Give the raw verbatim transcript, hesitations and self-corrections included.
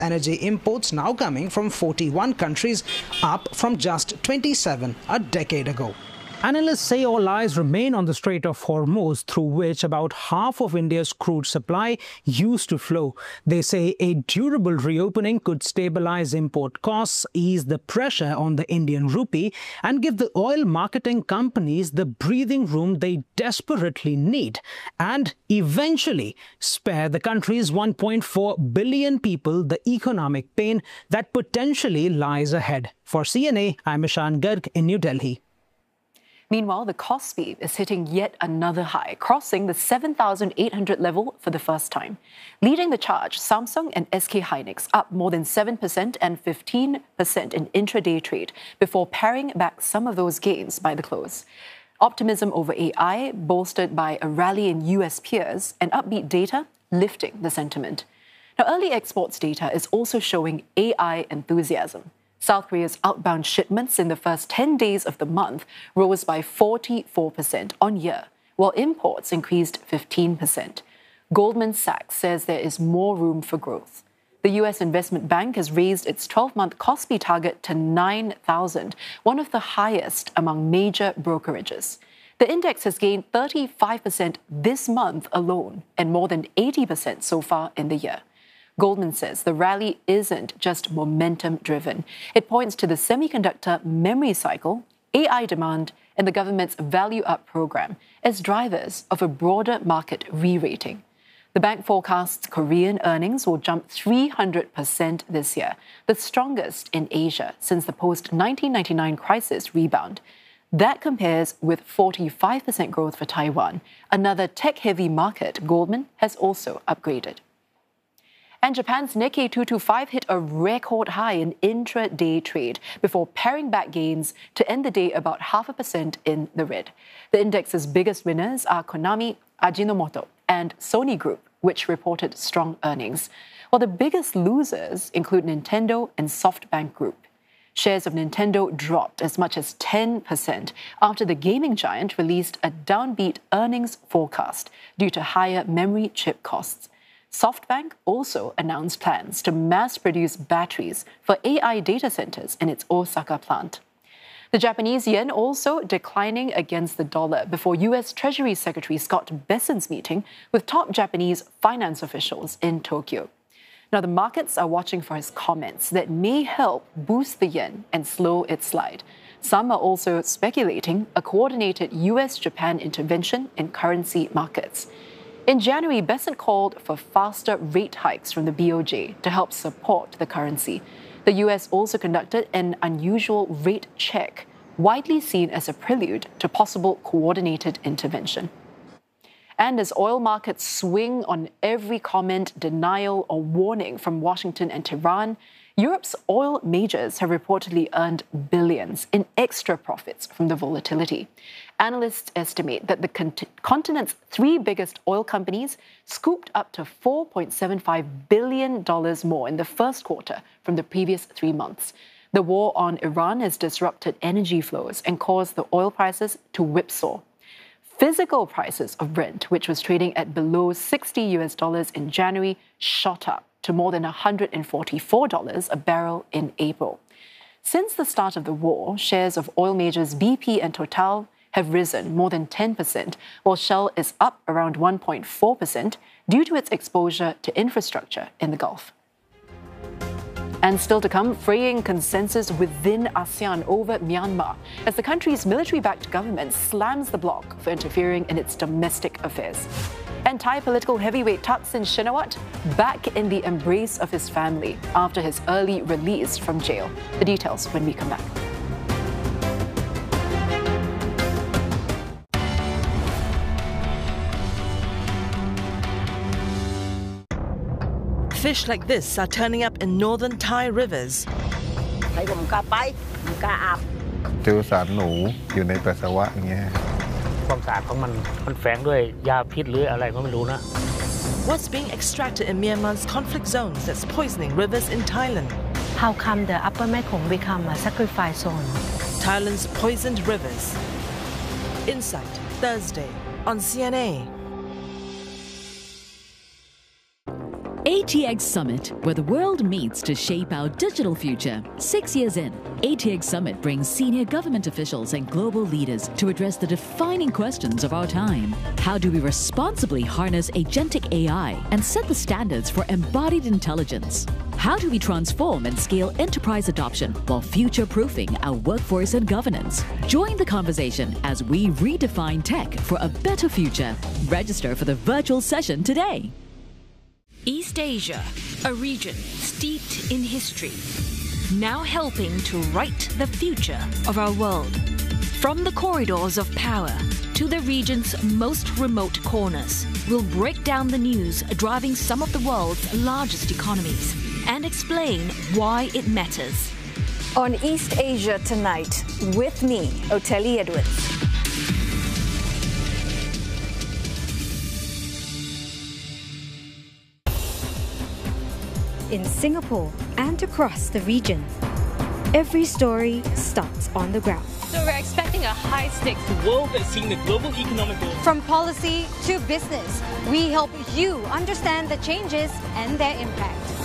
Energy imports now coming from forty-one countries, up from just twenty-seven a decade ago. Analysts say all eyes remain on the Strait of Hormuz, through which about half of India's crude supply used to flow. They say a durable reopening could stabilize import costs, ease the pressure on the Indian rupee, and give the oil marketing companies the breathing room they desperately need, and eventually spare the country's one point four billion people the economic pain that potentially lies ahead. For C N A, I'm Ishan Garg in New Delhi. Meanwhile, the Kospi is hitting yet another high, crossing the seven thousand eight hundred level for the first time. Leading the charge, Samsung and S K Hynix up more than seven percent and fifteen percent in intraday trade before paring back some of those gains by the close. Optimism over A I, bolstered by a rally in U S peers and upbeat data, lifting the sentiment. Now, early exports data is also showing A I enthusiasm. South Korea's outbound shipments in the first ten days of the month rose by forty-four percent on year, while imports increased fifteen percent. Goldman Sachs says there is more room for growth. The U S Investment Bank has raised its twelve-month Kospi target to nine thousand, one of the highest among major brokerages. The index has gained thirty-five percent this month alone and more than eighty percent so far in the year. Goldman says the rally isn't just momentum-driven. It points to the semiconductor memory cycle, A I demand, and the government's Value Up program as drivers of a broader market re-rating. The bank forecasts Korean earnings will jump three hundred percent this year, the strongest in Asia since the post-nineteen ninety-nine crisis rebound. That compares with forty-five percent growth for Taiwan, another tech-heavy market Goldman has also upgraded. And Japan's Nikkei two twenty-five hit a record high in intraday trade before paring back gains to end the day about half a percent in the red. The index's biggest winners are Konami, Ajinomoto, and Sony Group, which reported strong earnings, while the biggest losers include Nintendo and SoftBank Group. Shares of Nintendo dropped as much as ten percent after the gaming giant released a downbeat earnings forecast due to higher memory chip costs. SoftBank also announced plans to mass-produce batteries for A I data centers in its Osaka plant. The Japanese yen also declining against the dollar before U S Treasury Secretary Scott Bessent's meeting with top Japanese finance officials in Tokyo. Now, the markets are watching for his comments that may help boost the yen and slow its slide. Some are also speculating a coordinated U S Japan intervention in currency markets. In January, Bessent called for faster rate hikes from the B O J to help support the currency. The U S also conducted an unusual rate check, widely seen as a prelude to possible coordinated intervention. And as oil markets swing on every comment, denial, or warning from Washington and Tehran, Europe's oil majors have reportedly earned billions in extra profits from the volatility. Analysts estimate that the cont- continent's three biggest oil companies scooped up to four point seven five billion dollars more in the first quarter from the previous three months. The war on Iran has disrupted energy flows and caused the oil prices to whipsaw. Physical prices of Brent, which was trading at below sixty U S dollars in January, shot up to more than one hundred forty-four dollars a barrel in April. Since the start of the war, shares of oil majors B P and Total have risen more than ten percent, while Shell is up around one point four percent due to its exposure to infrastructure in the Gulf. And still to come, fraying consensus within ASEAN over Myanmar as the country's military-backed government slams the bloc for interfering in its domestic affairs. And Thai political heavyweight Thaksin Shinawatra back in the embrace of his family after his early release from jail. The details when we come back. Fish like this are turning up in northern Thai rivers. ให้ผมกล้าไปผมกล้าอาบเจอสารหนูอยู่ในปัสสาวะอย่างเงี้ยความสะอาดของมันมันแฝงด้วยยาพิษหรืออะไรก็ไม่รู้นะ What's being extracted in Myanmar's conflict zones that's poisoning rivers in Thailand? How come the Upper Mekong become a sacrifice zone? Thailand's poisoned rivers. Insight, Thursday on C N A. A T X Summit, where the world meets to shape our digital future. Six years in, A T X Summit brings senior government officials and global leaders to address the defining questions of our time. How do we responsibly harness agentic A I and set the standards for embodied intelligence? How do we transform and scale enterprise adoption while future-proofing our workforce and governance? Join the conversation as we redefine tech for a better future. Register for the virtual session today. East Asia, a region steeped in history, now helping to write the future of our world. From the corridors of power to the region's most remote corners, we'll break down the news driving some of the world's largest economies and explain why it matters. On East Asia Tonight, with me, Oteli Edwards. In Singapore and across the region, every story starts on the ground. So we're expecting a high-stakes world that's seeing the global economic growth. From policy to business, we help you understand the changes and their impact.